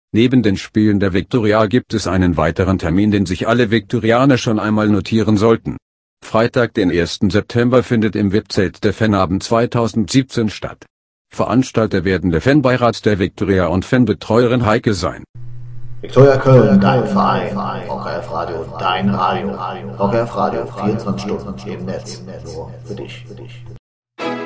Neben den Spielen der Viktoria gibt es einen weiteren Termin, den sich alle Viktorianer schon einmal notieren sollten. Freitag, den 1. September findet im VIP-Zelt der Fanabend 2017 statt. Veranstalter werden der Fanbeirat der Viktoria und Fanbetreuerin Heike sein. Viktoria Köln, dein Verein. Rock AF Radio, dein Radio. Rock AF Radio, 24 Stunden im Netz. Nur für dich.